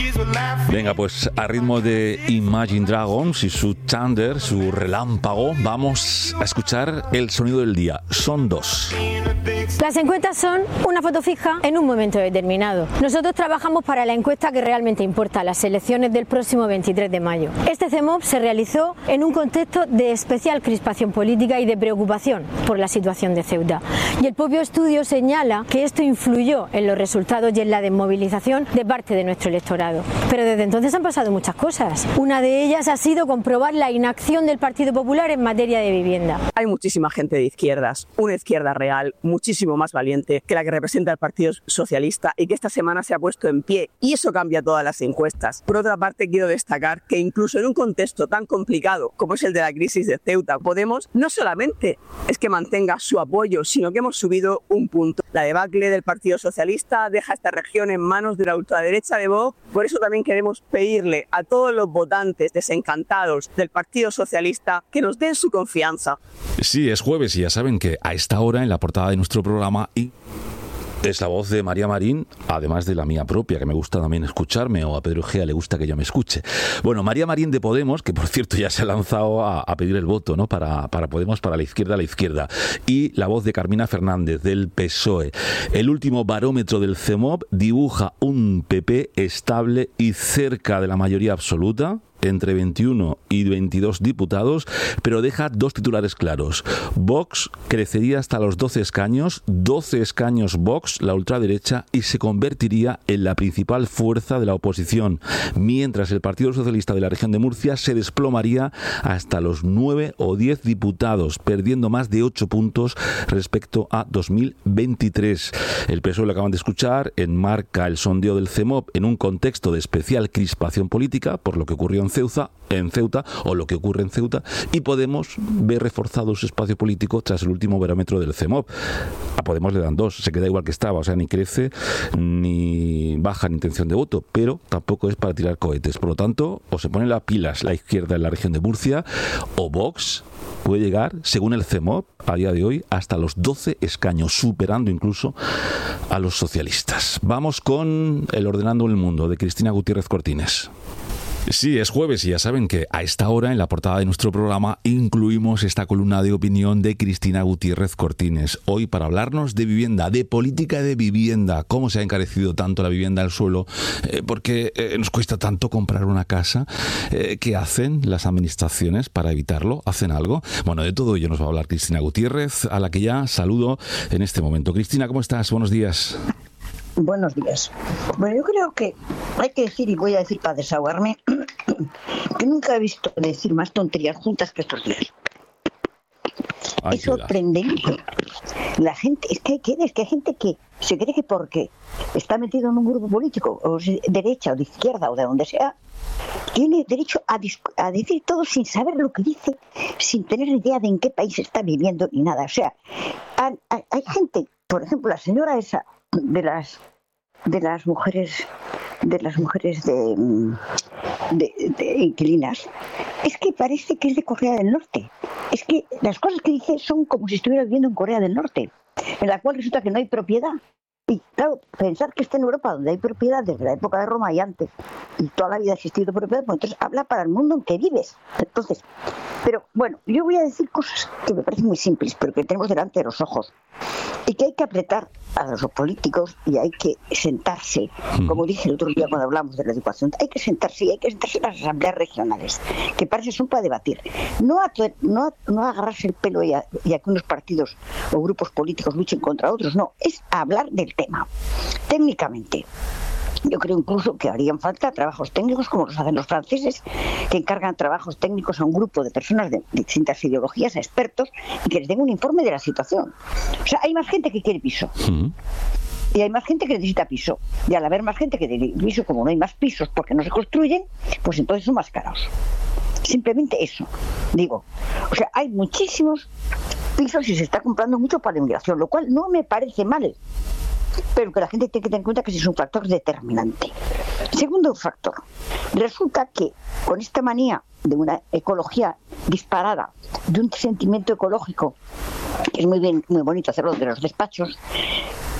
Venga, pues a ritmo de Imagine Dragons y su Thunder, su relámpago, vamos a escuchar el sonido del día. Son dos. Las encuestas son una foto fija en un momento determinado. Nosotros trabajamos para la encuesta que realmente importa, las elecciones del próximo 23 de mayo. Este CEMOP se realizó en un contexto de especial crispación política y de preocupación por la situación de Ceuta. Y el propio estudio señala que esto influyó en los resultados y en la desmovilización de parte de nuestro electorado. Pero desde entonces han pasado muchas cosas. Una de ellas ha sido comprobar la inacción del Partido Popular en materia de vivienda. Hay muchísima gente de izquierdas, una izquierda real, muchísimo más valiente que la que representa el Partido Socialista y que esta semana se ha puesto en pie, y eso cambia todas las encuestas. Por otra parte, quiero destacar que incluso en un contexto tan complicado como es el de la crisis de Ceuta, Podemos no solamente es que mantenga su apoyo, sino que hemos subido un punto. La debacle del Partido Socialista deja esta región en manos de la ultraderecha de Vox. Por eso también queremos pedirle a todos los votantes desencantados del Partido Socialista que nos den su confianza. Sí, es jueves y ya saben que a esta hora en la portada de nuestro programa es la voz de María Marín, además de la mía propia, que me gusta también escucharme, o a Pedro Egea le gusta que yo me escuche. Bueno, María Marín de Podemos, que por cierto ya se ha lanzado a pedir el voto, ¿no? Para Podemos, para la izquierda. Y la voz de Carmina Fernández, del PSOE. El último barómetro del CEMOP dibuja un PP estable y cerca de la mayoría absoluta, entre 21 y 22 diputados, pero deja dos titulares claros. Vox crecería hasta los 12 escaños Vox, la ultraderecha, y se convertiría en la principal fuerza de la oposición, mientras el Partido Socialista de la región de Murcia se desplomaría hasta los 9 o 10 diputados, perdiendo más de 8 puntos respecto a 2023. El PSOE, lo acaban de escuchar, enmarca el sondeo del CEMOP en un contexto de especial crispación política, por lo que ocurrió en Ceuta, o lo que ocurre en Ceuta, y Podemos ve reforzado su espacio político tras el último barómetro del CEMOP. A Podemos le dan 2, se queda igual que estaba, o sea, ni crece, ni baja en intención de voto, pero tampoco es para tirar cohetes. Por lo tanto, o se ponen las pilas la izquierda en la región de Murcia, o Vox puede llegar, según el CEMOP, a día de hoy, hasta los 12 escaños, superando incluso a los socialistas. Vamos con el Ordenando el Mundo, de Cristina Gutiérrez Cortines. Sí, es jueves y ya saben que a esta hora en la portada de nuestro programa incluimos esta columna de opinión de Cristina Gutiérrez Cortines. Hoy para hablarnos de vivienda, de política de vivienda, cómo se ha encarecido tanto la vivienda al suelo, por qué nos cuesta tanto comprar una casa, qué hacen las administraciones para evitarlo, hacen algo. Bueno, de todo ello nos va a hablar Cristina Gutiérrez, a la que ya saludo en este momento. Cristina, ¿cómo estás? Buenos días. Buenos días. Bueno, yo creo que hay que decir, y voy a decir para desahogarme, que nunca he visto decir más tonterías juntas que estos días. Ay, es sorprendente. La gente, es que hay gente que se cree que porque está metido en un grupo político, o de derecha o de izquierda o de donde sea, tiene derecho a decir todo sin saber lo que dice, sin tener idea de en qué país está viviendo ni nada. O sea, hay gente, por ejemplo, la señora esa de las mujeres de inquilinas, es que parece que es de Corea del Norte. Es que las cosas que dice son como si estuviera viviendo en Corea del Norte, en la cual resulta que no hay propiedad. Y claro, pensar que está en Europa, donde hay propiedad desde la época de Roma y antes, y toda la vida ha existido propiedad, pues entonces habla para el mundo en que vives. Entonces, pero bueno, yo voy a decir cosas que me parecen muy simples, pero que tenemos delante de los ojos, y que hay que apretar a los políticos y hay que sentarse, como dije el otro día cuando hablamos de la educación, hay que sentarse en las asambleas regionales, que para eso son para debatir, no agarrarse el pelo y a que unos partidos o grupos políticos luchen contra otros, no, es hablar del tema, técnicamente. Yo creo incluso que harían falta trabajos técnicos como los hacen los franceses, que encargan trabajos técnicos a un grupo de personas de distintas ideologías, a expertos, y que les den un informe de la situación. O sea, hay más gente que quiere piso. Y hay más gente que necesita piso. Y al haber más gente que necesita piso, como no hay más pisos porque no se construyen, pues entonces son más caros. Simplemente eso, digo. O sea, hay muchísimos pisos y se está comprando mucho para la inmigración, lo cual no me parece mal. Pero que la gente tiene que tener en cuenta que ese es un factor determinante. Segundo factor, resulta que con esta manía de una ecología disparada, de un sentimiento ecológico, que es muy bonito hacerlo de los despachos,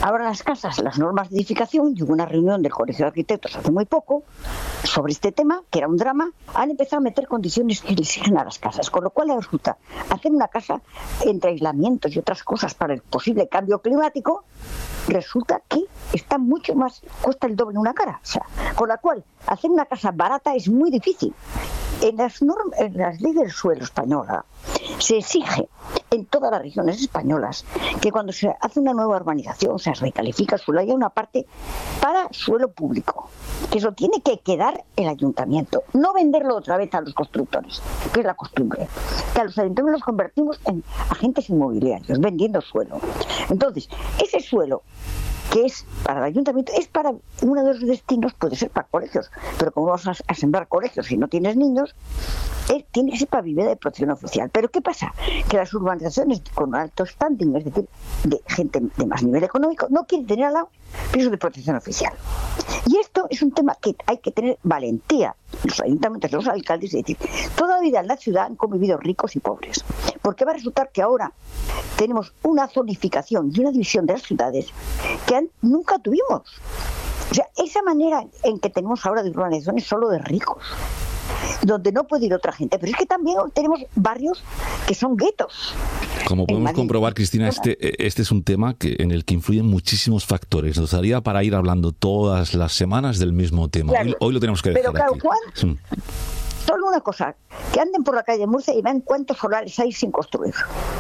Ahora las casas, las normas de edificación, y hubo una reunión del Colegio de Arquitectos hace muy poco sobre este tema, que era un drama, han empezado a meter condiciones que le exigen a las casas, con lo cual resulta hacer una casa entre aislamientos y otras cosas para el posible cambio climático, resulta que está mucho más, cuesta el doble una cara, o sea, con la cual hacer una casa barata es muy difícil. En las leyes del suelo española se exige en todas las regiones españolas que cuando se hace una nueva urbanización, se recalifica el suelo, haya una parte para suelo público, que eso tiene que quedar el ayuntamiento, no venderlo otra vez a los constructores, que es la costumbre, que a los ayuntamientos los convertimos en agentes inmobiliarios, vendiendo suelo. Entonces, ese suelo que es para el ayuntamiento, es para uno de los destinos, puede ser para colegios, pero como vas a sembrar colegios si no tienes niños, tiene que ser para vivienda de protección oficial. Pero ¿qué pasa? Que las urbanizaciones con alto standing, es decir, de gente de más nivel económico, no quieren tener al lado pisos de protección oficial. Y esto es un tema que hay que tener valentía, los ayuntamientos, los alcaldes, y decir, toda la vida en la ciudad han convivido ricos y pobres, porque va a resultar que ahora tenemos una zonificación y una división de las ciudades que nunca tuvimos. O sea, esa manera en que tenemos ahora de urbanización es solo de ricos, donde no puede ir otra gente. Pero es que también tenemos barrios que son guetos. Como podemos comprobar, Cristina, este es un tema en el que influyen muchísimos factores. Nos daría para ir hablando todas las semanas del mismo tema. Claro, hoy lo tenemos que dejar. Pero claro, aquí. Juan, solo una cosa, que anden por la calle de Murcia y vean cuántos solares hay sin construir,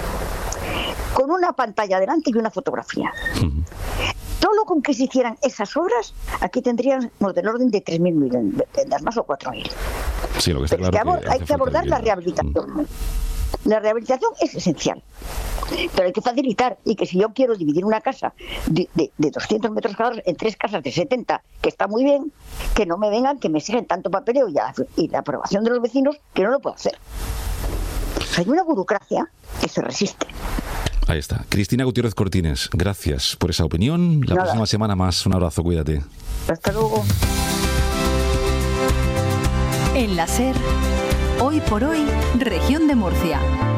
con una pantalla delante y una fotografía. Solo con que se hicieran esas obras, aquí tendríamos del orden de 3.000 millones, más o 4.000. Sí, lo que está pero claro es que hay que abordar la rehabilitación. La rehabilitación es esencial, pero hay que facilitar, y que si yo quiero dividir una casa de 200 metros cuadrados en 3 casas de 70, que está muy bien, que no me vengan, que me exigen tanto papeleo y la aprobación de los vecinos, que no lo puedo hacer. Hay una burocracia que se resiste. Ahí está. Cristina Gutiérrez Cortines, gracias por esa opinión. La próxima semana más. Un abrazo, cuídate. Hasta luego. En la SER, hoy por hoy, Región de Murcia.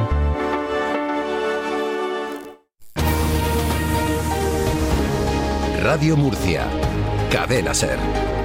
Radio Murcia, Cadena SER.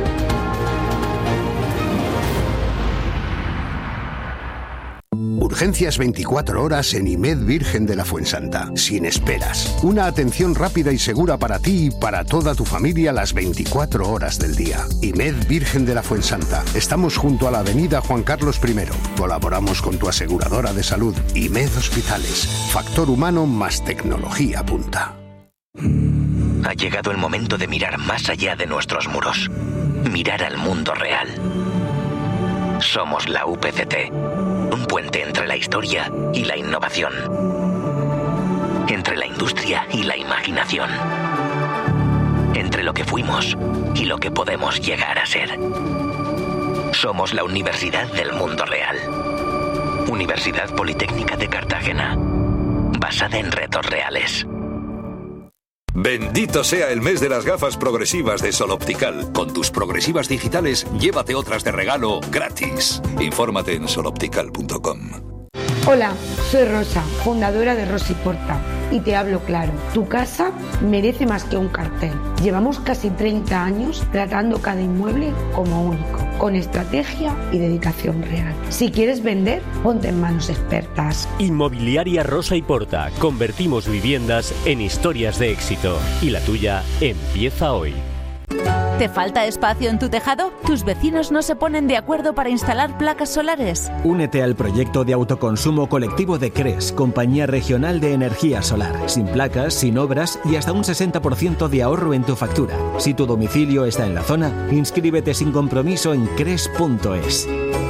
Urgencias 24 horas en IMED Virgen de la Fuensanta. Sin esperas. Una atención rápida y segura para ti y para toda tu familia las 24 horas del día. IMED Virgen de la Fuensanta. Estamos junto a la avenida Juan Carlos I. Colaboramos con tu aseguradora de salud. IMED Hospitales. Factor humano más tecnología punta. Ha llegado el momento de mirar más allá de nuestros muros. Mirar al mundo real. Somos la UPCT. Un puente entre la historia y la innovación. Entre la industria y la imaginación. Entre lo que fuimos y lo que podemos llegar a ser. Somos la Universidad del Mundo Real. Universidad Politécnica de Cartagena. Basada en retos reales. Bendito sea el mes de las gafas progresivas de Sol Optical. Con tus progresivas digitales, llévate otras de regalo gratis. Infórmate en soloptical.com. Hola, soy Rosa, fundadora de Rosa y Porta, y te hablo claro. Tu casa merece más que un cartel. Llevamos casi 30 años tratando cada inmueble como único, con estrategia y dedicación real. Si quieres vender, ponte en manos expertas. Inmobiliaria Rosa y Porta. Convertimos viviendas en historias de éxito. Y la tuya empieza hoy. ¿Te falta espacio en tu tejado? ¿Tus vecinos no se ponen de acuerdo para instalar placas solares? Únete al proyecto de autoconsumo colectivo de CRES, Compañía Regional de Energía Solar. Sin placas, sin obras y hasta un 60% de ahorro en tu factura. Si tu domicilio está en la zona, inscríbete sin compromiso en cres.es.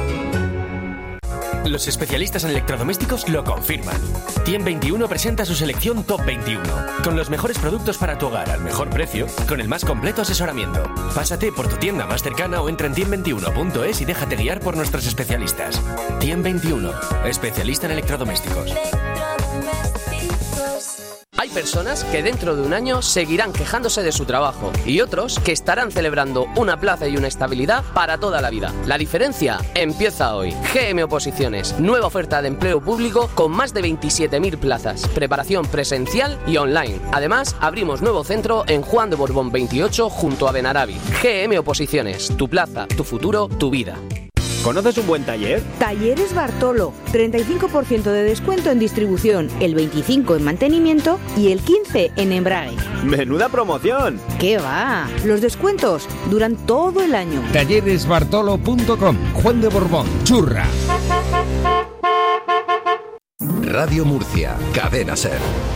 Los especialistas en electrodomésticos lo confirman. Tiem21 presenta su selección Top 21, con los mejores productos para tu hogar al mejor precio, con el más completo asesoramiento. Pásate por tu tienda más cercana o entra en tiem21.es y déjate guiar por nuestros especialistas. Tiem21, especialista en electrodomésticos. Hay Hay personas que dentro de un año seguirán quejándose de su trabajo y otros que estarán celebrando una plaza y una estabilidad para toda la vida. La diferencia empieza hoy. GM Oposiciones, nueva oferta de empleo público con más de 27.000 plazas, preparación presencial y online. Además, abrimos nuevo centro en Juan de Borbón 28 junto a Benarabi. GM Oposiciones, tu plaza, tu futuro, tu vida. ¿Conoces un buen taller? Talleres Bartolo, 35% de descuento en distribución, el 25% en mantenimiento y el 15% en embrague. ¡Menuda promoción! ¿Qué va? Los descuentos duran todo el año. Talleresbartolo.com, Juan de Borbón, Churra. Radio Murcia, Cadena SER.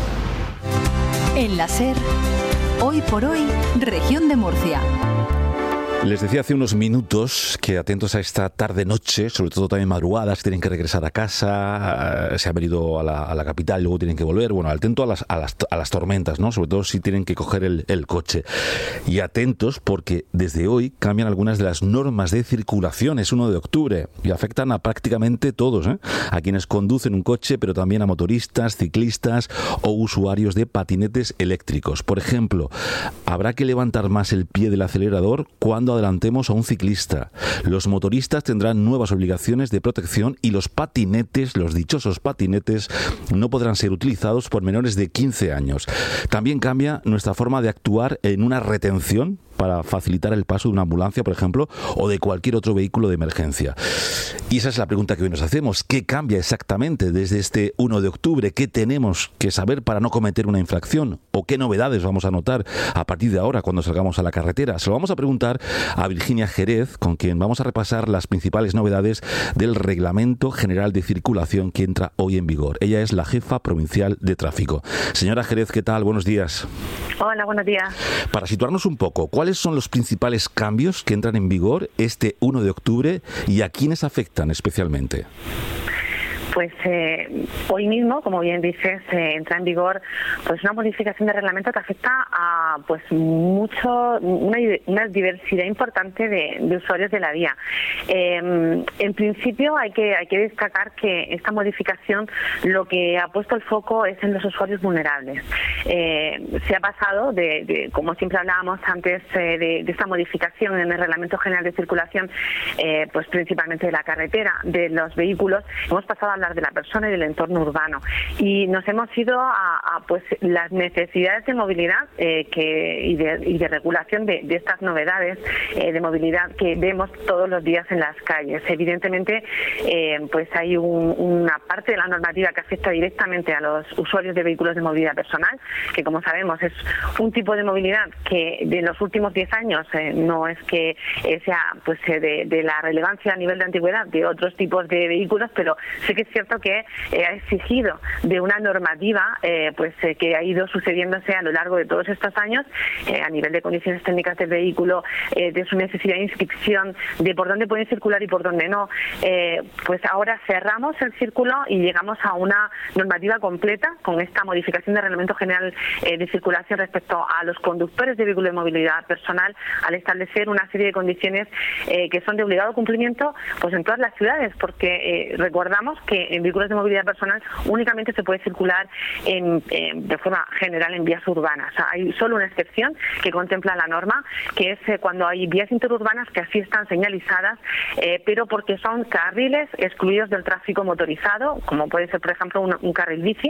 En la SER, hoy por hoy, Región de Murcia. Les decía hace unos minutos que atentos a esta tarde-noche, sobre todo también madrugadas, tienen que regresar a casa, se han venido a la capital y luego tienen que volver. Bueno, atento a las tormentas, ¿no? Sobre todo si tienen que coger el coche. Y atentos porque desde hoy cambian algunas de las normas de circulación. Es 1 de octubre y afectan a prácticamente todos, ¿eh? A quienes conducen un coche, pero también a motoristas, ciclistas o usuarios de patinetes eléctricos. Por ejemplo, habrá que levantar más el pie del acelerador cuando adelantemos a un ciclista. Los motoristas tendrán nuevas obligaciones de protección y los patinetes, los dichosos patinetes, no podrán ser utilizados por menores de 15 años. También cambia nuestra forma de actuar en una retención para facilitar el paso de una ambulancia, por ejemplo, o de cualquier otro vehículo de emergencia. Y esa es la pregunta que hoy nos hacemos. ¿Qué cambia exactamente desde este 1 de octubre? ¿Qué tenemos que saber para no cometer una infracción? ¿O qué novedades vamos a notar a partir de ahora cuando salgamos a la carretera? Se lo vamos a preguntar a Virginia Jerez, con quien vamos a repasar las principales novedades del Reglamento General de Circulación que entra hoy en vigor. Ella es la jefa provincial de tráfico. Señora Jerez, ¿qué tal? Buenos días. Hola, buenos días. Para situarnos un poco, ¿cuáles son los principales cambios que entran en vigor este 1 de octubre y a quiénes afectan especialmente? Pues hoy mismo, como bien dices, entra en vigor pues una modificación de reglamento que afecta a pues una diversidad importante de usuarios de la vía. En principio hay que destacar que esta modificación lo que ha puesto el foco es en los usuarios vulnerables. Se ha pasado de como siempre hablábamos antes de esta modificación en el Reglamento General de Circulación, pues principalmente de la carretera, de los vehículos, hemos pasado a hablar de la persona y del entorno urbano y nos hemos ido a pues las necesidades de movilidad y de regulación de estas novedades de movilidad que vemos todos los días en las calles. Evidentemente pues hay una parte de la normativa que afecta directamente a los usuarios de vehículos de movilidad personal, que como sabemos es un tipo de movilidad que de los últimos 10 años no es que sea pues de la relevancia a nivel de antigüedad de otros tipos de vehículos, pero sí que es cierto que ha exigido de una normativa que ha ido sucediéndose a lo largo de todos estos años a nivel de condiciones técnicas del vehículo, de su necesidad de inscripción, de por dónde pueden circular y por dónde no. Pues ahora cerramos el círculo y llegamos a una normativa completa con esta modificación del Reglamento General de Circulación respecto a los conductores de vehículos de movilidad personal, al establecer una serie de condiciones que son de obligado cumplimiento pues en todas las ciudades, porque recordamos que en vehículos de movilidad personal únicamente se puede circular de forma general en vías urbanas. O sea, hay solo una excepción que contempla la norma, que es cuando hay vías interurbanas que así están señalizadas, pero porque son carriles excluidos del tráfico motorizado, como puede ser, por ejemplo, un carril bici,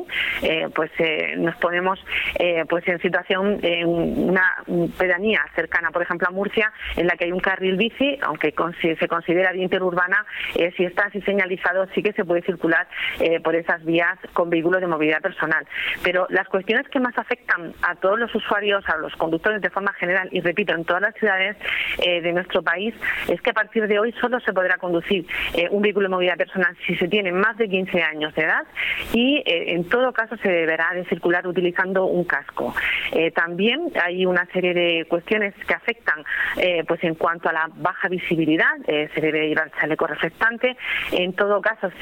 nos ponemos pues en situación en una pedanía cercana, por ejemplo, a Murcia, en la que hay un carril bici, aunque se considera vía interurbana, si está así señalizado, sí que se puede circular por esas vías con vehículos de movilidad personal. Pero las cuestiones que más afectan a todos los usuarios, a los conductores de forma general, y repito, en todas las ciudades de nuestro país, es que a partir de hoy solo se podrá conducir un vehículo de movilidad personal si se tiene más de 15 años de edad y en todo caso se deberá de circular utilizando un casco. También hay una serie de cuestiones que afectan pues en cuanto a la baja visibilidad, se debe llevar chaleco reflectante. En todo caso, si se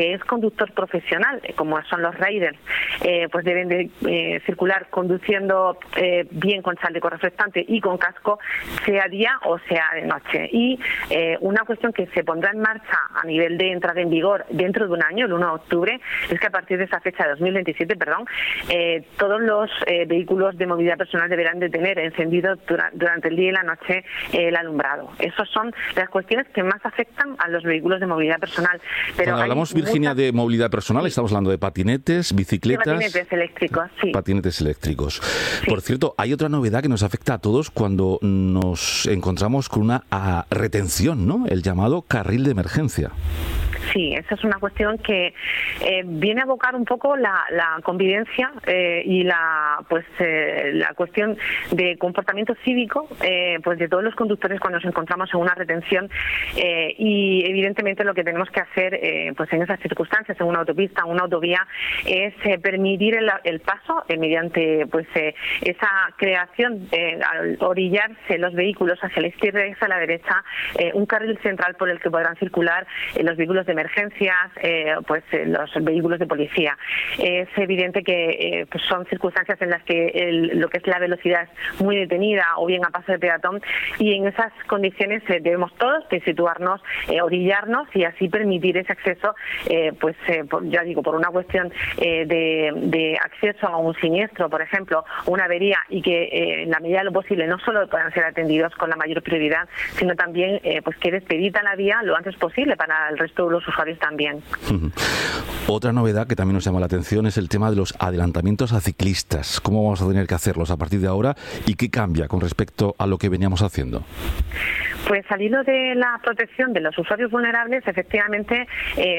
que es conductor profesional, como son los riders, pues deben de circular conduciendo bien con chaleco reflectante y con casco, sea día o sea de noche. Y una cuestión que se pondrá en marcha a nivel de entrada en vigor dentro de un año, el 1 de octubre, es que a partir de esa fecha de 2027, todos los vehículos de movilidad personal deberán de tener encendido durante el día y la noche el alumbrado. Esas son las cuestiones que más afectan a los vehículos de movilidad personal. Pero cuando hablamos, Virginia, de movilidad personal, estamos hablando de patinetes, bicicletas... De patinetes eléctricos, sí. Patinetes eléctricos. Sí. Por cierto, hay otra novedad que nos afecta a todos cuando nos encontramos con una retención, ¿no? El llamado carril de emergencia. Sí, esa es una cuestión que viene a abocar un poco la convivencia y la cuestión de comportamiento cívico pues de todos los conductores cuando nos encontramos en una retención y evidentemente lo que tenemos que hacer pues en esas circunstancias, en una autopista, en una autovía, es permitir el paso mediante pues esa creación al orillarse los vehículos hacia la izquierda y hacia la derecha, un carril central por el que podrán circular los vehículos de emergencias, los vehículos de policía. Es evidente que pues son circunstancias en las que lo que es la velocidad es muy detenida o bien a paso de peatón, y en esas condiciones debemos todos situarnos, orillarnos y así permitir ese acceso, por una cuestión de acceso a un siniestro, por ejemplo, una avería, y que en la medida de lo posible no solo puedan ser atendidos con la mayor prioridad, sino también que despedita la vía lo antes posible para el resto de los usuarios también. Otra novedad que también nos llama la atención es el tema de los adelantamientos a ciclistas. ¿Cómo vamos a tener que hacerlos a partir de ahora y qué cambia con respecto a lo que veníamos haciendo? Pues al hilo de la protección de los usuarios vulnerables, efectivamente,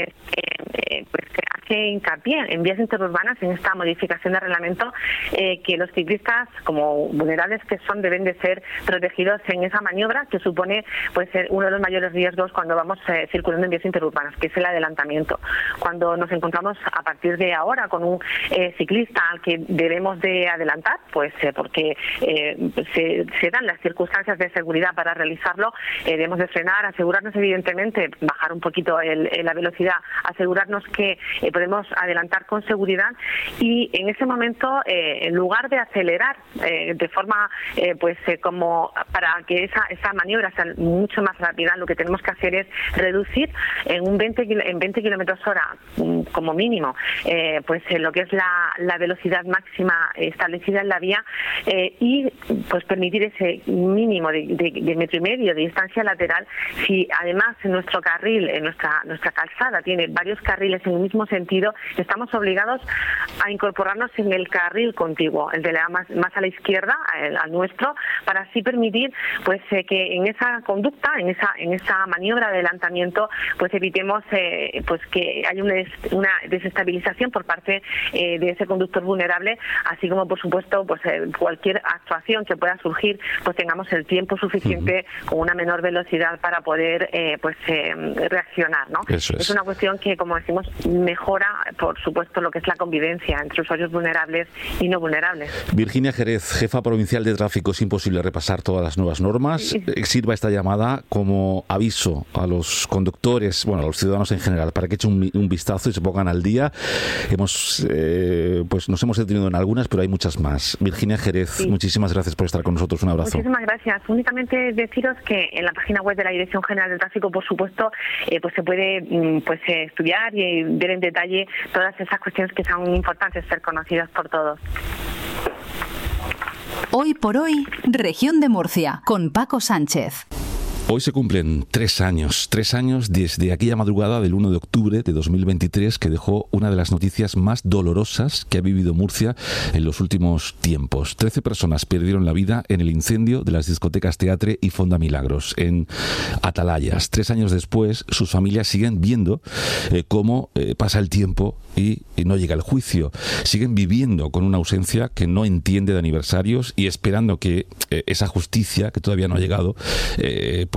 hace hincapié en vías interurbanas, en esta modificación de reglamento, que los ciclistas, como vulnerables que son, deben de ser protegidos en esa maniobra que supone pues uno de los mayores riesgos cuando vamos circulando en vías interurbanas, que es el adelantamiento. Cuando nos encontramos a partir de ahora con un ciclista al que debemos de adelantar, pues porque se dan las circunstancias de seguridad para realizarlo, debemos de frenar, asegurarnos evidentemente, bajar un poquito la velocidad, asegurarnos que podemos adelantar con seguridad, y en ese momento, en lugar de acelerar de forma como para que esa maniobra sea mucho más rápida, lo que tenemos que hacer es reducir en 20 kilómetros hora como mínimo lo que es la velocidad máxima establecida en la vía, y pues permitir ese mínimo de metro y medio de distancia lateral. Si además en nuestro carril, en nuestra calzada tiene varios carriles en el mismo sentido, estamos obligados a incorporarnos en el carril contiguo, el de más a la izquierda, al nuestro, para así permitir pues que en esa conducta, en esa maniobra de adelantamiento, pues evitemos que haya una desestabilización por parte de ese conductor vulnerable, así como por supuesto pues cualquier actuación que pueda surgir, pues tengamos el tiempo suficiente con una menor velocidad para poder reaccionar, ¿no? Es una cuestión que, como decimos, mejora por supuesto lo que es la convivencia entre usuarios vulnerables y no vulnerables. Virginia Jerez, jefa provincial de tráfico. Es imposible repasar todas las nuevas normas. Sí. Sirva esta llamada como aviso a los conductores, a los ciudadanos en general, para que echen un vistazo y se pongan al día. Nos hemos detenido en algunas, pero hay muchas más. Virginia Jerez, muchísimas gracias por estar con nosotros. Un abrazo. Muchísimas gracias. Únicamente deciros que en la página web de la Dirección General de Tráfico, por supuesto, se puede estudiar y ver en detalle todas esas cuestiones que son importantes ser conocidas por todos. Hoy por hoy, Región de Murcia, con Paco Sánchez. Hoy se cumplen 3 años desde aquella madrugada del 1 de octubre de 2023 que dejó una de las noticias más dolorosas que ha vivido Murcia en los últimos tiempos. 13 personas perdieron la vida en el incendio de las discotecas Teatre y Fonda Milagros, en Atalayas. 3 años después, sus familias siguen viendo cómo pasa el tiempo y no llega el juicio. Siguen viviendo con una ausencia que no entiende de aniversarios y esperando que esa justicia, que todavía no ha llegado,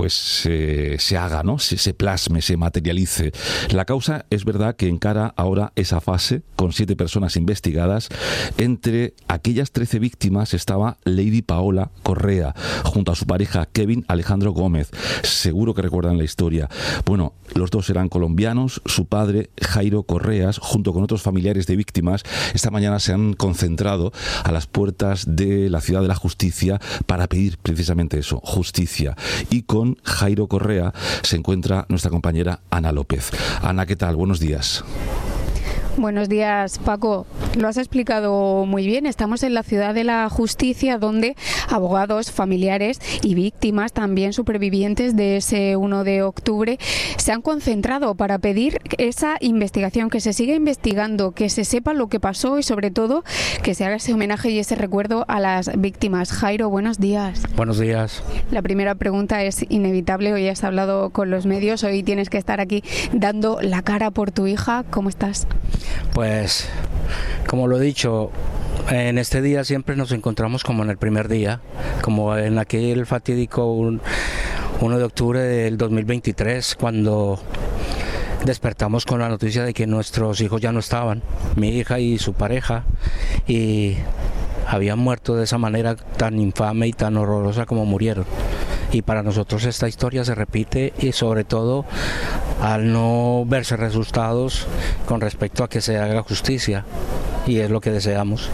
pues se haga, ¿no? Se plasme, se materialice. La causa es verdad que encara ahora esa fase con 7 personas investigadas. Entre aquellas 13 víctimas estaba Lady Paola Correa, junto a su pareja Kevin Alejandro Gómez. Seguro que recuerdan la historia. Bueno, los dos eran colombianos. Su padre, Jairo Correas, junto con otros familiares de víctimas, esta mañana se han concentrado a las puertas de la Ciudad de la Justicia para pedir precisamente eso, justicia. Y con Jairo Correa se encuentra nuestra compañera Ana López. Ana, ¿qué tal? Buenos días. Buenos días, Paco. Lo has explicado muy bien. Estamos en la Ciudad de la Justicia, donde abogados, familiares y víctimas, también supervivientes de ese 1 de octubre, se han concentrado para pedir esa investigación, que se siga investigando, que se sepa lo que pasó y, sobre todo, que se haga ese homenaje y ese recuerdo a las víctimas. Jairo, buenos días. Buenos días. La primera pregunta es inevitable. Hoy has hablado con los medios, hoy tienes que estar aquí dando la cara por tu hija. ¿Cómo estás? Pues, como lo he dicho, en este día siempre nos encontramos como en el primer día, como en aquel fatídico 1 de octubre del 2023, cuando despertamos con la noticia de que nuestros hijos ya no estaban, mi hija y su pareja, y habían muerto de esa manera tan infame y tan horrorosa como murieron. Y para nosotros esta historia se repite, y sobre todo al no verse resultados con respecto a que se haga justicia, y es lo que deseamos.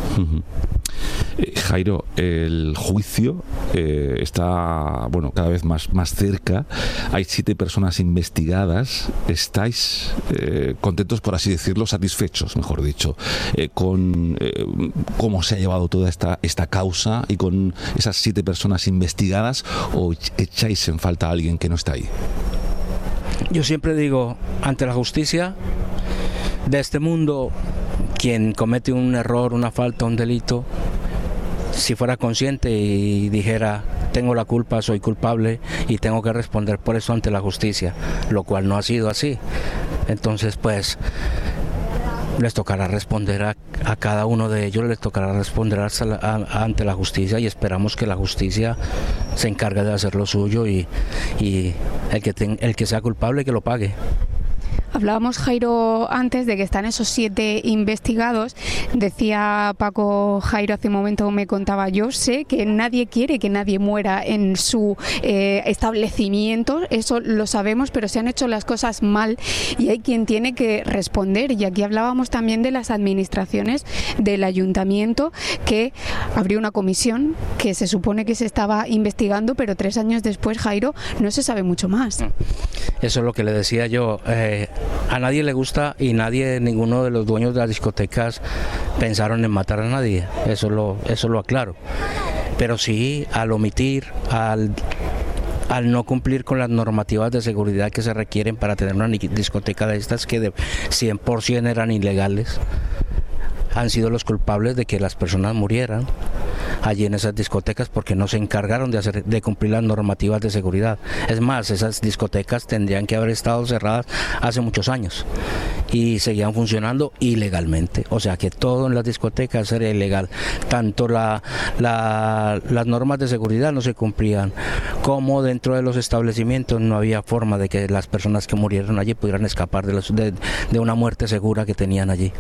Jairo, el juicio está cada vez más cerca. Hay 7 personas investigadas. ¿Estáis contentos, por así decirlo, satisfechos, mejor dicho, con cómo se ha llevado toda esta causa y con esas 7 personas investigadas, o echáis en falta a alguien que no está ahí? Yo siempre digo, ante la justicia de este mundo, quien comete un error, una falta, un delito, si fuera consciente y dijera: tengo la culpa, soy culpable y tengo que responder por eso ante la justicia, lo cual no ha sido así. Entonces, pues, les tocará responder a cada uno de ellos, les tocará responder ante la justicia, y esperamos que la justicia se encargue de hacer lo suyo, y el que sea culpable, que lo pague. Hablábamos, Jairo, antes de que están esos 7 investigados. Decía Paco, Jairo hace un momento me contaba: yo sé que nadie quiere que nadie muera en su establecimiento, eso lo sabemos, pero se han hecho las cosas mal y hay quien tiene que responder. Y aquí hablábamos también de las administraciones del ayuntamiento, que abrió una comisión que se supone que se estaba investigando, pero 3 años después, Jairo, no se sabe mucho más. Eso es lo que le decía yo. A nadie le gusta, y ninguno de los dueños de las discotecas pensaron en matar a nadie, eso lo aclaro. Pero sí, al omitir, al no cumplir con las normativas de seguridad que se requieren para tener una discoteca de estas, que de 100% eran ilegales, han sido los culpables de que las personas murieran allí en esas discotecas, porque no se encargaron de cumplir las normativas de seguridad. Es más, esas discotecas tendrían que haber estado cerradas hace muchos años y seguían funcionando ilegalmente. O sea que todo en las discotecas era ilegal. Tanto las normas de seguridad no se cumplían, como dentro de los establecimientos no había forma de que las personas que murieron allí pudieran escapar de una muerte segura que tenían allí.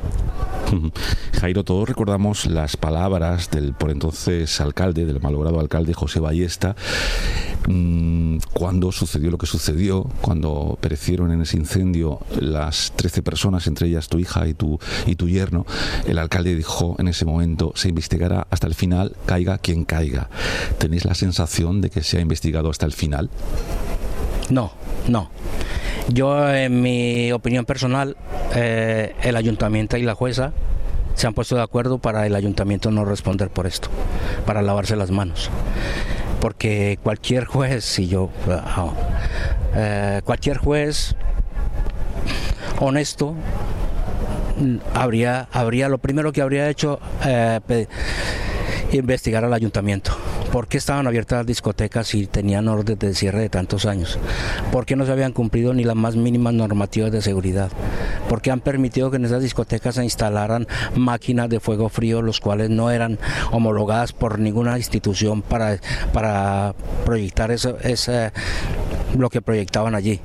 Jairo, todos recordamos las palabras del por entonces alcalde, del malogrado alcalde José Ballesta, cuando sucedió lo que sucedió, cuando perecieron en ese incendio las 13 personas, entre ellas tu hija y tu yerno. El alcalde dijo en ese momento: se investigará hasta el final, caiga quien caiga. ¿Tenéis la sensación de que se ha investigado hasta el final? No. Yo, en mi opinión personal, el ayuntamiento y la jueza se han puesto de acuerdo para el ayuntamiento no responder por esto, para lavarse las manos. Porque cualquier juez, cualquier juez honesto habría lo primero que habría hecho, investigar al ayuntamiento. ¿Por qué estaban abiertas las discotecas si tenían orden de cierre de tantos años? ¿Por qué no se habían cumplido ni las más mínimas normativas de seguridad? porque han permitido que en esas discotecas se instalaran máquinas de fuego frío, los cuales no eran homologadas por ninguna institución para proyectar lo que proyectaban allí.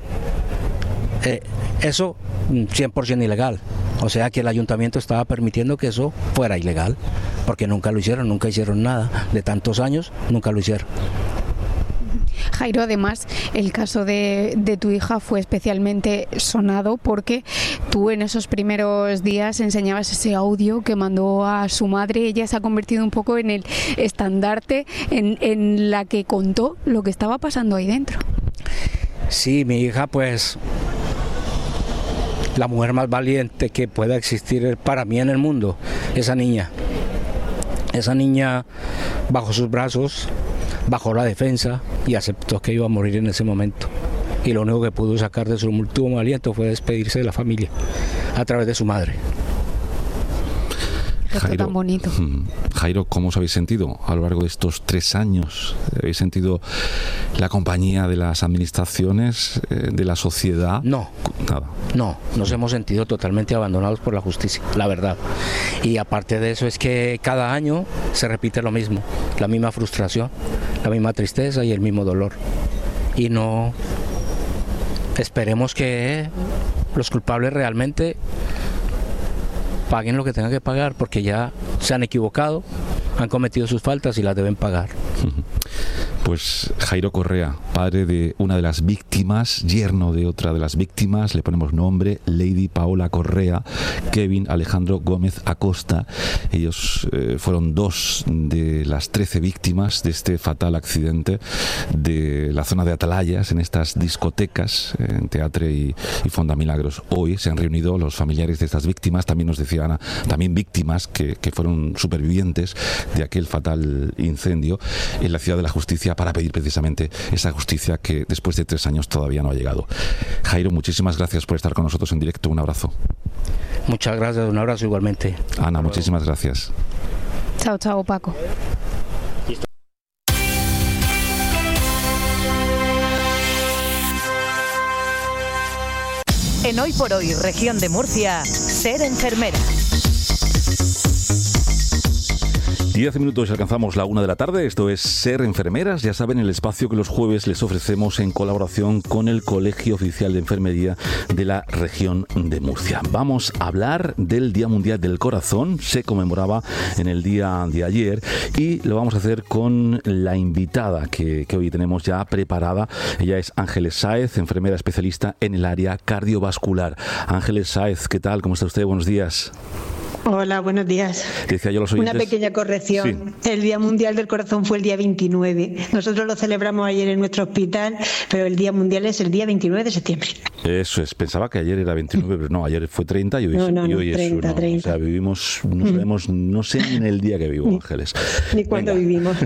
Eso 100% ilegal. O sea que el ayuntamiento estaba permitiendo que eso fuera ilegal, porque nunca lo hicieron, nunca hicieron nada. De tantos años, nunca lo hicieron. Jairo, además, el caso de tu hija fue especialmente sonado porque tú en esos primeros días enseñabas ese audio que mandó a su madre. Ella se ha convertido un poco en el estandarte en la que contó lo que estaba pasando ahí dentro. Sí, mi hija, pues, la mujer más valiente que pueda existir para mí en el mundo, esa niña bajo sus brazos, bajó la defensa y aceptó que iba a morir en ese momento. Y lo único que pudo sacar de su último aliento fue despedirse de la familia a través de su madre. Jairo, tan bonito. Jairo, ¿cómo os habéis sentido a lo largo de estos 3 años? ¿Habéis sentido la compañía de las administraciones, de la sociedad? No, nada. No, nos hemos sentido totalmente abandonados por la justicia, la verdad. Y aparte de eso es que cada año se repite lo mismo, la misma frustración, la misma tristeza y el mismo dolor. Y no esperemos que los culpables realmente paguen lo que tengan que pagar, porque ya se han equivocado, han cometido sus faltas y las deben pagar. Pues Jairo Correa, padre de una de las víctimas, yerno de otra de las víctimas, le ponemos nombre, Lady Paola Correa, Kevin Alejandro Gómez Acosta. Ellos fueron 2 de las 13 víctimas de este fatal accidente de la zona de Atalayas, en estas discotecas, en Teatre y Fonda Milagros. Hoy se han reunido los familiares de estas víctimas, también nos decía Ana, también víctimas que fueron supervivientes de aquel fatal incendio, en la Ciudad de la Justicia, para pedir precisamente esa justicia que después de 3 años todavía no ha llegado. Jairo, muchísimas gracias por estar con nosotros en directo. Un abrazo. Muchas gracias, un abrazo igualmente. Ana, muchísimas gracias. Chao, chao, Paco. En Hoy por Hoy, región de Murcia, ser enfermera. 10 minutos y alcanzamos la 1 de la tarde. Esto es Ser Enfermeras. Ya saben, el espacio que los jueves les ofrecemos en colaboración con el Colegio Oficial de Enfermería de la región de Murcia. Vamos a hablar del Día Mundial del Corazón. Se conmemoraba en el día de ayer y lo vamos a hacer con la invitada que hoy tenemos ya preparada. Ella es Ángeles Sáez, enfermera especialista en el área cardiovascular. Ángeles Sáez, ¿qué tal? ¿Cómo está usted? Buenos días. Hola, buenos días. Decía yo a los oyentes, una pequeña corrección. Sí. El Día Mundial del Corazón fue el día 29. Nosotros lo celebramos ayer en nuestro hospital, pero el Día Mundial es el día 29 de septiembre. Eso es. Pensaba que ayer era 29, pero no, ayer fue 30 y hoy, hoy 30, es 1. 30. O sea, vivimos, no sabemos, no sé ni en el día que vivo, Ángeles. Ni cuándo vivimos.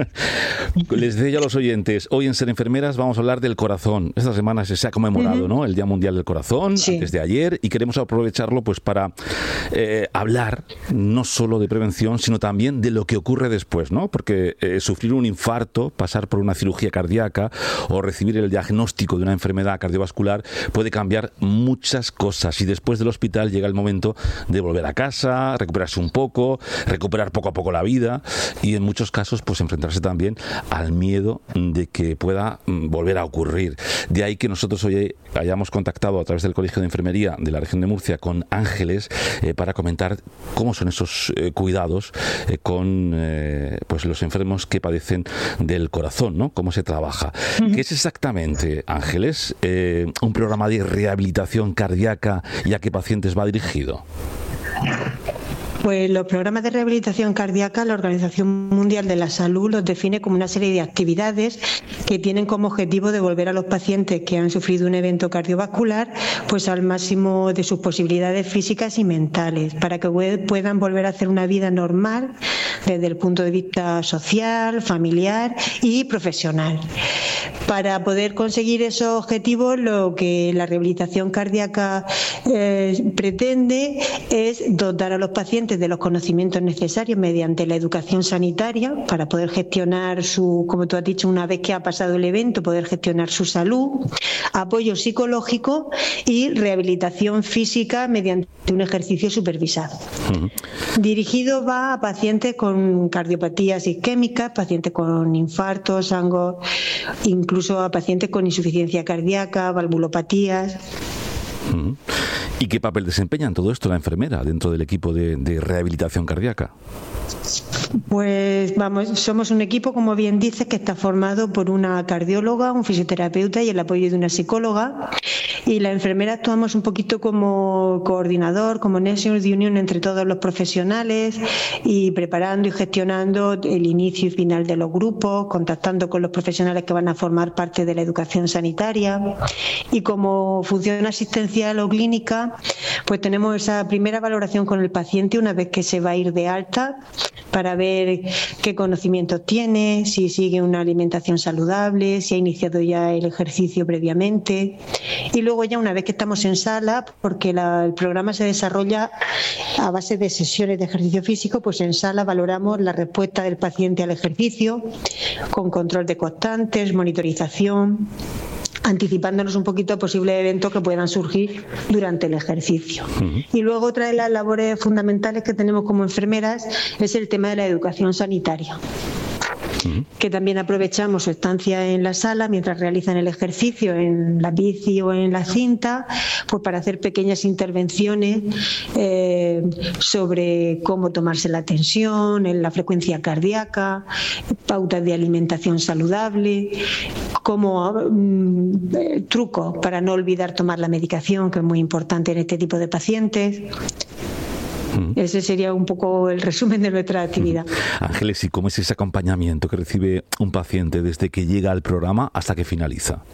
Les decía a los oyentes, hoy en Ser Enfermeras vamos a hablar del corazón. Esta semana se ha conmemorado, ¿no?, el Día Mundial del Corazón, desde ayer, y queremos aprovecharlo pues para hablar no solo de prevención, sino también de lo que ocurre después, ¿no? Porque sufrir un infarto, pasar por una cirugía cardíaca o recibir el diagnóstico de una enfermedad cardiovascular puede cambiar muchas cosas, y después del hospital llega el momento de volver a casa, recuperarse un poco, recuperar poco a poco la vida, y en muchos casos pues enfrentarse también al miedo de que pueda volver a ocurrir. De ahí que nosotros hoy hayamos contactado a través del Colegio de Enfermería de la región de Murcia con Ángeles para comentar cómo son esos cuidados con pues los enfermos que padecen del corazón, ¿no? Cómo se trabaja. ¿Qué es exactamente, Ángeles, un programa de rehabilitación cardíaca y a qué pacientes va dirigido? Pues los programas de rehabilitación cardíaca, la Organización Mundial de la Salud los define como una serie de actividades que tienen como objetivo devolver a los pacientes que han sufrido un evento cardiovascular pues al máximo de sus posibilidades físicas y mentales, para que puedan volver a hacer una vida normal desde el punto de vista social, familiar y profesional. Para poder conseguir esos objetivos, lo que la rehabilitación cardíaca pretende es dotar a los pacientes paciente de los conocimientos necesarios mediante la educación sanitaria para poder gestionar su, como tú has dicho, una vez que ha pasado el evento, poder gestionar su salud, apoyo psicológico y rehabilitación física mediante un ejercicio supervisado. Dirigido va a pacientes con cardiopatías isquémicas, pacientes con infartos, incluso a pacientes con insuficiencia cardíaca, valvulopatías. ¿Y qué papel desempeña en todo esto la enfermera dentro del equipo de rehabilitación cardíaca? Pues somos un equipo, como bien dices, que está formado por una cardióloga, un fisioterapeuta y el apoyo de una psicóloga. Y la enfermera actuamos un poquito como coordinador, como nexo de unión entre todos los profesionales y preparando y gestionando el inicio y final de los grupos, contactando con los profesionales que van a formar parte de la educación sanitaria. Y como función asistencial o clínica, pues tenemos esa primera valoración con el paciente una vez que se va a ir de alta para ver qué conocimientos tiene, si sigue una alimentación saludable, si ha iniciado ya el ejercicio previamente. Y luego ya una vez que estamos en sala, porque el programa se desarrolla a base de sesiones de ejercicio físico, pues en sala valoramos la respuesta del paciente al ejercicio con control de constantes, monitorización, anticipándonos un poquito a posibles eventos que puedan surgir durante el ejercicio. Y luego otra de las labores fundamentales que tenemos como enfermeras es el tema de la educación sanitaria, que también aprovechamos su estancia en la sala mientras realizan el ejercicio en la bici o en la cinta, pues para hacer pequeñas intervenciones sobre cómo tomarse la tensión, la frecuencia cardíaca, pautas de alimentación saludable, como trucos para no olvidar tomar la medicación, que es muy importante en este tipo de pacientes. Ese sería un poco el resumen de nuestra actividad. Ángeles, ¿y cómo es ese acompañamiento que recibe un paciente desde que llega al programa hasta que finaliza?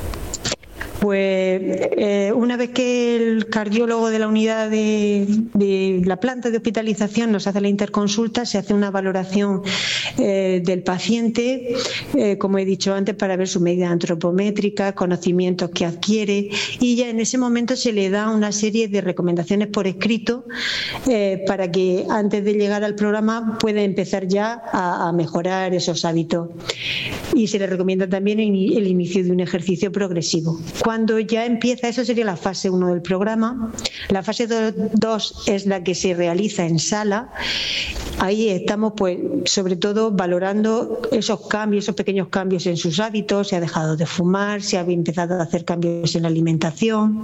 Pues una vez que el cardiólogo de la unidad de la planta de hospitalización nos hace la interconsulta, se hace una valoración del paciente, como he dicho antes, para ver su medida antropométrica, conocimientos que adquiere, y ya en ese momento se le da una serie de recomendaciones por escrito para que antes de llegar al programa pueda empezar ya a mejorar esos hábitos. Y se le recomienda también el inicio de un ejercicio progresivo. Cuando ya empieza, eso sería la fase 1 del programa. La fase 2 es la que se realiza en sala. Ahí estamos, pues, sobre todo valorando esos cambios, esos pequeños cambios en sus hábitos, si ha dejado de fumar, si ha empezado a hacer cambios en la alimentación.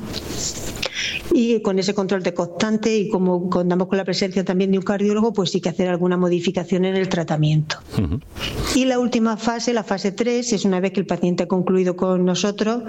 Y con ese control de constante, y como contamos con la presencia también de un cardiólogo, pues sí que hacer alguna modificación en el tratamiento. Y la última fase, la fase 3, es una vez que el paciente ha concluido con nosotros,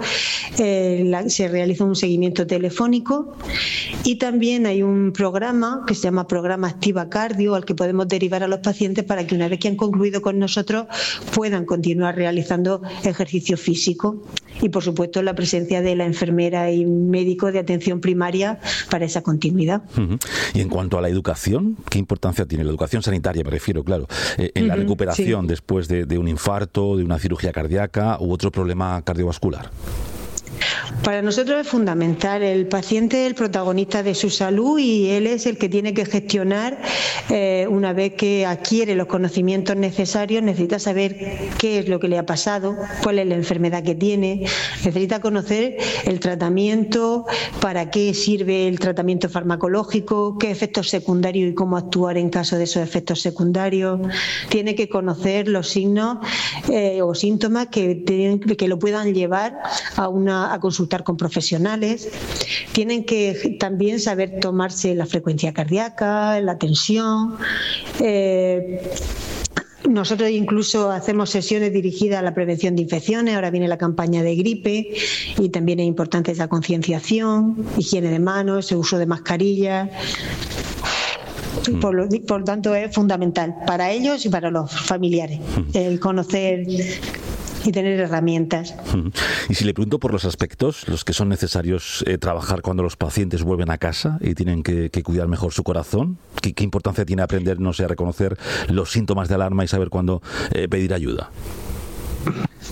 se realiza un seguimiento telefónico, y también hay un programa que se llama Programa Activa Cardio, al que podemos derivar a los pacientes para que una vez que han concluido con nosotros puedan continuar realizando ejercicio físico. Y por supuesto la presencia de la enfermera y médico de atención primaria para esa continuidad. Y en cuanto a la educación, ¿qué importancia tiene la educación sanitaria? Me refiero, claro, en la recuperación después de un infarto, de una cirugía cardíaca u otro problema cardiovascular. Para nosotros es fundamental. El paciente es el protagonista de su salud y él es el que tiene que gestionar, una vez que adquiere los conocimientos necesarios, necesita saber qué es lo que le ha pasado, cuál es la enfermedad que tiene, necesita conocer el tratamiento, para qué sirve el tratamiento farmacológico, qué efectos secundarios y cómo actuar en caso de esos efectos secundarios. Tiene que conocer los signos o síntomas que lo puedan llevar a consultar con profesionales. Tienen que también saber tomarse la frecuencia cardíaca, la tensión. Nosotros incluso hacemos sesiones dirigidas a la prevención de infecciones. Ahora viene la campaña de gripe y también es importante esa concienciación, higiene de manos, el uso de mascarillas. Por tanto, es fundamental para ellos y para los familiares el conocer y tener herramientas. Y si le pregunto por los aspectos, los que son necesarios trabajar cuando los pacientes vuelven a casa y tienen que cuidar mejor su corazón, ¿qué importancia tiene aprender, no sé, a reconocer los síntomas de alarma y saber cuándo pedir ayuda?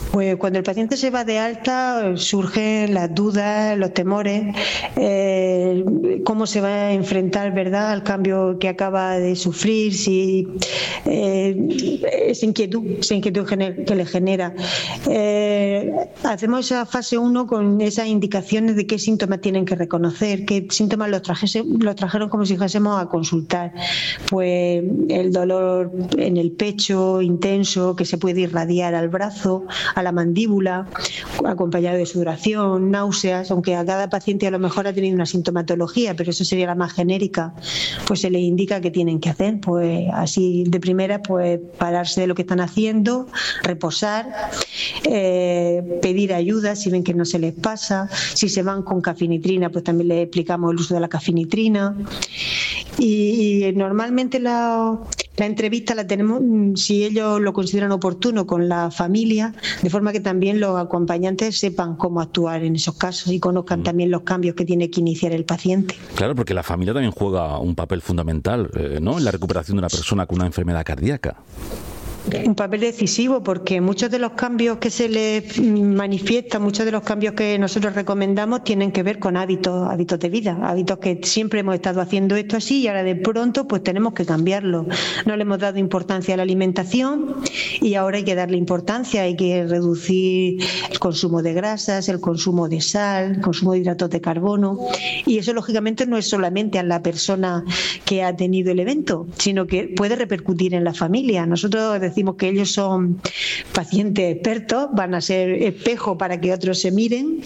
Pues cuando el paciente se va de alta surgen las dudas, los temores, cómo se va a enfrentar, ¿verdad?, al cambio que acaba de sufrir, si esa inquietud que le genera. Hacemos esa fase 1 con esas indicaciones de qué síntomas tienen que reconocer, qué síntomas los trajeron como si fuésemos a consultar. Pues el dolor en el pecho intenso que se puede irradiar al brazo, a la mandíbula, acompañado de sudoración, náuseas, aunque a cada paciente a lo mejor ha tenido una sintomatología, pero eso sería la más genérica, pues se les indica qué tienen que hacer. Pues así de primera, pues pararse de lo que están haciendo, reposar, pedir ayuda si ven que no se les pasa. Si se van con cafinitrina, pues también les explicamos el uso de la cafinitrina. Y normalmente la entrevista la tenemos, si ellos lo consideran oportuno, con la familia, de forma que también los acompañantes sepan cómo actuar en esos casos y conozcan también los cambios que tiene que iniciar el paciente. Claro, porque la familia también juega un papel fundamental, ¿no?, en la recuperación de una persona con una enfermedad cardíaca. Un papel decisivo, porque muchos de los cambios que se les manifiestan, muchos de los cambios que nosotros recomendamos tienen que ver con hábitos de vida, hábitos que siempre hemos estado haciendo esto así y ahora de pronto pues tenemos que cambiarlo. No le hemos dado importancia a la alimentación y ahora hay que darle importancia, hay que reducir el consumo de grasas, el consumo de sal, el consumo de hidratos de carbono, y eso lógicamente no es solamente a la persona que ha tenido el evento, sino que puede repercutir en la familia. Nosotros decimos que ellos son pacientes expertos, van a ser espejo para que otros se miren.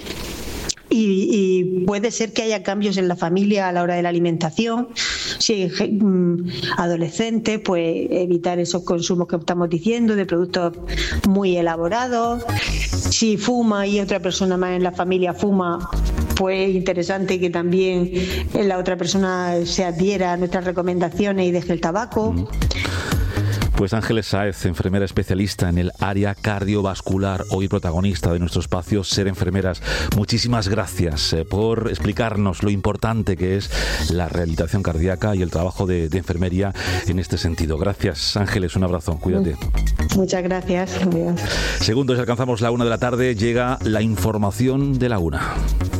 Y puede ser que haya cambios en la familia a la hora de la alimentación. Si hay adolescentes, pues evitar esos consumos que estamos diciendo de productos muy elaborados. Si fuma y otra persona más en la familia fuma, pues es interesante que también la otra persona se adhiera a nuestras recomendaciones y deje el tabaco. Pues Ángeles Sáez, enfermera especialista en el área cardiovascular, hoy protagonista de nuestro espacio Ser Enfermeras. Muchísimas gracias por explicarnos lo importante que es la rehabilitación cardíaca y el trabajo de enfermería en este sentido. Gracias, Ángeles, un abrazo, cuídate. Muchas gracias. Segundos, alcanzamos la 1 de la tarde, llega la información de la 1.